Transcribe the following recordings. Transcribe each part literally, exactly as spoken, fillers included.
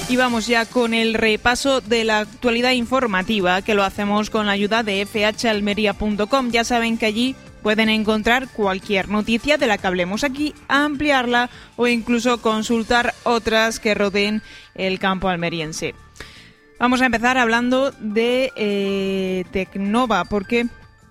Y vamos ya con el repaso de la actualidad informativa, que lo hacemos con la ayuda de f h almería punto com. Ya saben que allí pueden encontrar cualquier noticia de la que hablemos aquí, ampliarla o incluso consultar otras que rodeen el campo almeriense. Vamos a empezar hablando de eh, Tecnova, porque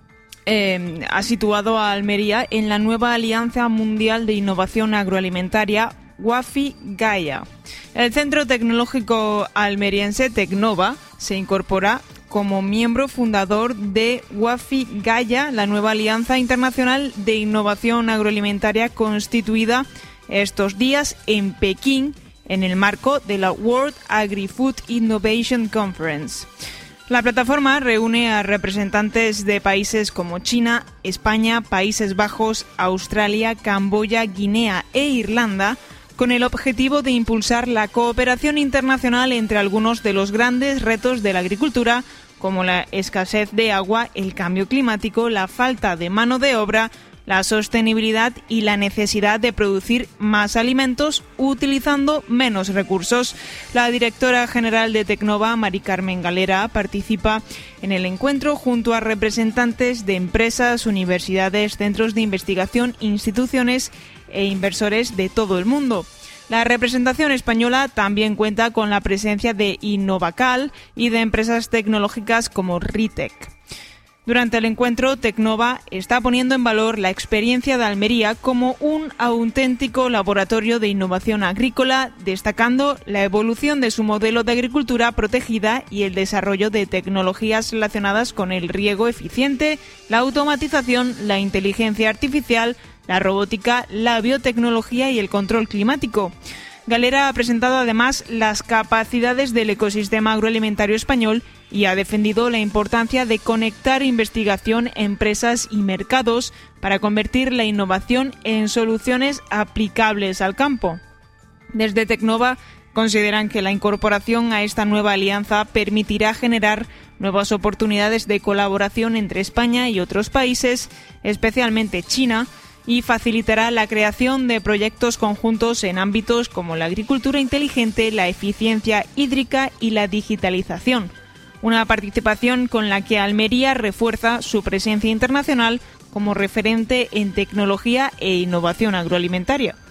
eh, ha situado a Almería en la nueva Alianza Mundial de Innovación Agroalimentaria WAFI Gaia. El Centro Tecnológico Almeriense Tecnova se incorpora como miembro fundador de WAFI Gaia, la nueva Alianza Internacional de Innovación Agroalimentaria constituida estos días en Pekín en el marco de la World Agri-Food Innovation Conference. La plataforma reúne a representantes de países como China, España, Países Bajos, Australia, Camboya, Guinea e Irlanda, con el objetivo de impulsar la cooperación internacional entre algunos de los grandes retos de la agricultura, como la escasez de agua, el cambio climático, la falta de mano de obra, la sostenibilidad y la necesidad de producir más alimentos utilizando menos recursos. La directora general de Tecnova, Mari Carmen Galera, participa en el encuentro junto a representantes de empresas, universidades, centros de investigación, instituciones e inversores de todo el mundo. La representación española también cuenta con la presencia de Innovacal y de empresas tecnológicas como Ritec. Durante el encuentro, Tecnova está poniendo en valor la experiencia de Almería como un auténtico laboratorio de innovación agrícola, destacando la evolución de su modelo de agricultura protegida y el desarrollo de tecnologías relacionadas con el riego eficiente, la automatización, la inteligencia artificial, la robótica, la biotecnología y el control climático. Galera ha presentado además las capacidades del ecosistema agroalimentario español y ha defendido la importancia de conectar investigación, empresas y mercados para convertir la innovación en soluciones aplicables al campo. Desde Tecnova consideran que la incorporación a esta nueva alianza permitirá generar nuevas oportunidades de colaboración entre España y otros países, especialmente China, y facilitará la creación de proyectos conjuntos en ámbitos como la agricultura inteligente, la eficiencia hídrica y la digitalización. Una participación con la que Almería refuerza su presencia internacional como referente en tecnología e innovación agroalimentaria.